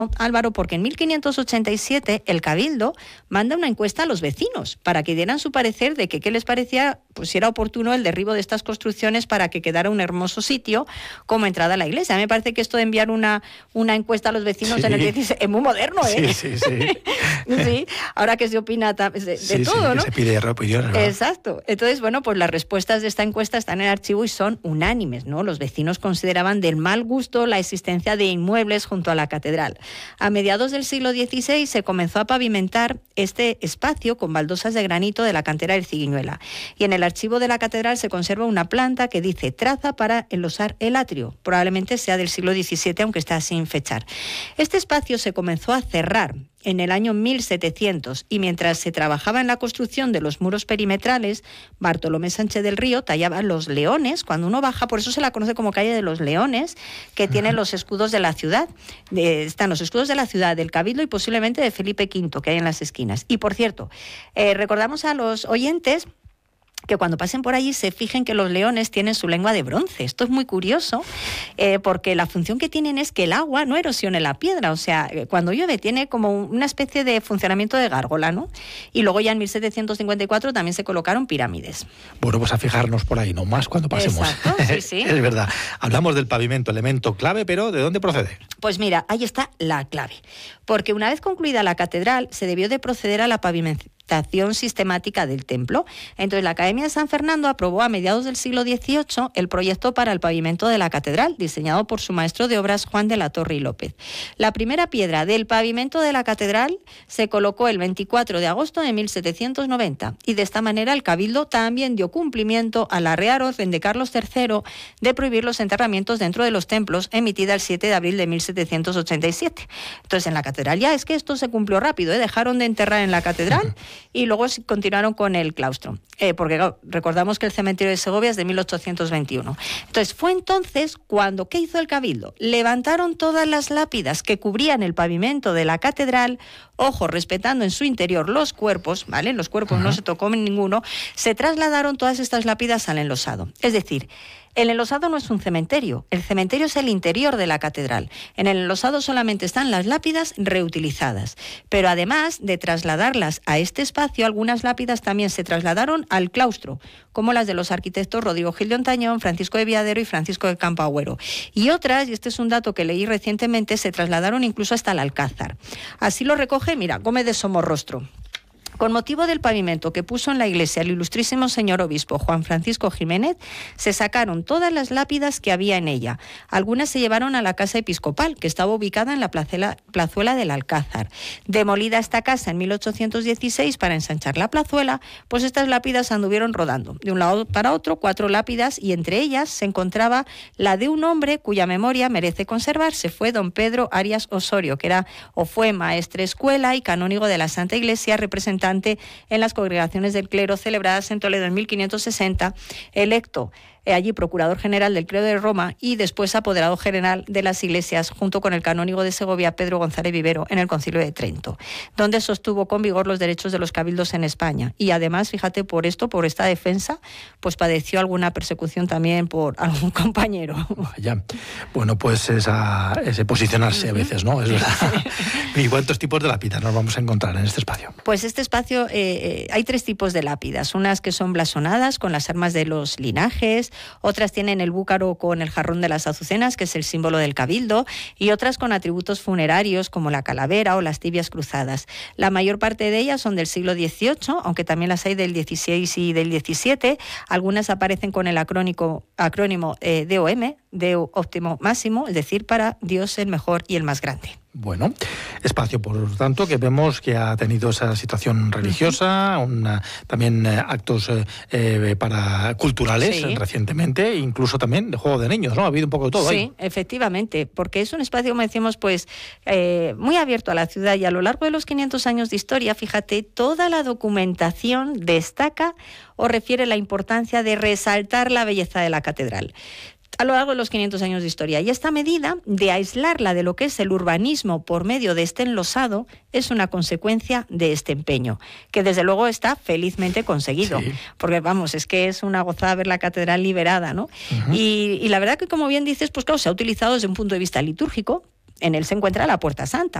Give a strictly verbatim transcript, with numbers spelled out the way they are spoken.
Álvaro, porque en mil quinientos ochenta y siete el Cabildo manda una encuesta a los vecinos para que dieran su parecer de que qué les parecía, pues si era oportuno el derribo de estas construcciones para que quedara un hermoso sitio como entrada a la iglesia. A mí me parece que esto de enviar una, una encuesta a los vecinos sí. en el dieciséis es muy moderno, ¿eh? Sí, sí, sí. sí, ahora que se opina de, de sí, todo, sí, ¿no? Se pide opiniones, ¿no? Exacto. Entonces, bueno, pues las respuestas de esta encuesta están en el archivo y son unánimes, ¿no? Los vecinos consideraban del mal gusto la existencia de inmuebles junto a la catedral. A mediados del siglo dieciséis se comenzó a pavimentar este espacio con baldosas de granito de la cantera del Ciguiñuela. Y en el archivo de la catedral se conserva una planta que dice traza para enlosar el atrio. Probablemente sea del siglo diecisiete, aunque está sin fechar. Este espacio se comenzó a cerrar en el año mil setecientos y mientras se trabajaba en la construcción de los muros perimetrales, Bartolomé Sánchez del Río tallaba los leones. Cuando uno baja, por eso se la conoce como calle de los Leones, que uh-huh. tiene los escudos de la ciudad. De, están los escudos de la ciudad, del Cabildo y posiblemente de Felipe quinto, que hay en las esquinas. Y por cierto, eh, recordamos a los oyentes que cuando pasen por allí se fijen que los leones tienen su lengua de bronce. Esto es muy curioso, eh, porque la función que tienen es que el agua no erosione la piedra. O sea, cuando llueve tiene como una especie de funcionamiento de gárgola, ¿no? Y luego ya en mil setecientos cincuenta y cuatro también se colocaron pirámides. Bueno, pues a fijarnos por ahí, no más cuando pasemos. Exacto, sí, sí. Es verdad. Hablamos del pavimento, elemento clave, pero ¿de dónde procede? Pues mira, ahí está la clave. Porque una vez concluida la catedral, se debió de proceder a la pavimentación sistemática del templo. Entonces, la Academia de San Fernando aprobó a mediados del siglo dieciocho el proyecto para el pavimento de la catedral, diseñado por su maestro de obras Juan de la Torre y López. La primera piedra del pavimento de la catedral se colocó el veinticuatro de agosto de mil setecientos noventa y de esta manera el Cabildo también dio cumplimiento a la Real Orden de Carlos tercero de prohibir los enterramientos dentro de los templos, emitida el siete de abril de mil setecientos ochenta y siete. Entonces, en la catedral ya es que esto se cumplió rápido, ¿eh? Dejaron de enterrar en la catedral y luego continuaron con el claustro, eh, porque claro, recordamos que el cementerio de Segovia es de mil ochocientos veintiuno. Entonces fue entonces cuando, ¿qué hizo el Cabildo? Levantaron todas las lápidas que cubrían el pavimento de la catedral, ojo, respetando en su interior los cuerpos, ¿vale? Los cuerpos uh-huh. no se tocó en ninguno, se trasladaron todas estas lápidas al enlosado. Es decir, el enlosado no es un cementerio, el cementerio es el interior de la catedral. En el enlosado solamente están las lápidas reutilizadas, pero además de trasladarlas a este espacio, algunas lápidas también se trasladaron al claustro, como las de los arquitectos Rodrigo Gil de Ontañón, Francisco de Viadero y Francisco de Campo Agüero. Y otras, y este es un dato que leí recientemente, se trasladaron incluso hasta el Alcázar. Así lo recoge, mira, Gómez de Somorrostro. Con motivo del pavimento que puso en la iglesia el ilustrísimo señor obispo Juan Francisco Jiménez, se sacaron todas las lápidas que había en ella. Algunas se llevaron a la casa episcopal, que estaba ubicada en la plazuela, plazuela del Alcázar. Demolida esta casa en mil ochocientos dieciséis para ensanchar la plazuela, pues estas lápidas anduvieron rodando de un lado para otro, cuatro lápidas, y entre ellas se encontraba la de un hombre cuya memoria merece conservarse. Fue don Pedro Arias Osorio, que era o fue maestre escuela y canónigo de la Santa Iglesia, representante en las congregaciones del clero celebradas en Toledo en mil quinientos sesenta, electo eh, allí procurador general del clero de Roma y después apoderado general de las iglesias junto con el canónigo de Segovia Pedro González Vivero en el Concilio de Trento, donde sostuvo con vigor los derechos de los cabildos en España. Y además, fíjate, por esto, por esta defensa, pues padeció alguna persecución también por algún compañero. Vaya. Bueno, pues esa, ese posicionarse a veces, ¿no? Es verdad. ¿Y cuántos tipos de lápidas nos vamos a encontrar en este espacio? Pues este espacio, eh, hay tres tipos de lápidas. Unas que son blasonadas con las armas de los linajes, otras tienen el búcaro con el jarrón de las azucenas, que es el símbolo del Cabildo, y otras con atributos funerarios como la calavera o las tibias cruzadas. La mayor parte de ellas son del siglo dieciocho, aunque también las hay del dieciséis y del diecisiete. Algunas aparecen con el acrónico, acrónimo eh, D O M, Deo Óptimo Máximo, es decir, para Dios el mejor y el más grande. Bueno, espacio, por tanto, que vemos que ha tenido esa situación religiosa, una, también eh, actos eh, para culturales sí. recientemente, incluso también de juego de niños, ¿no? Ha habido un poco de todo sí, ahí. Sí, efectivamente, porque es un espacio, como decimos, pues eh, muy abierto a la ciudad, y a lo largo de los quinientos años de historia, fíjate, toda la documentación destaca o refiere la importancia de resaltar la belleza de la catedral a lo largo de los quinientos años de historia. Y esta medida de aislarla de lo que es el urbanismo por medio de este enlosado es una consecuencia de este empeño, que desde luego está felizmente conseguido. Sí. Porque vamos, es que es una gozada ver la catedral liberada, ¿no? Uh-huh. Y, y la verdad que, como bien dices, pues claro, se ha utilizado desde un punto de vista litúrgico. en él se encuentra la Puerta Santa.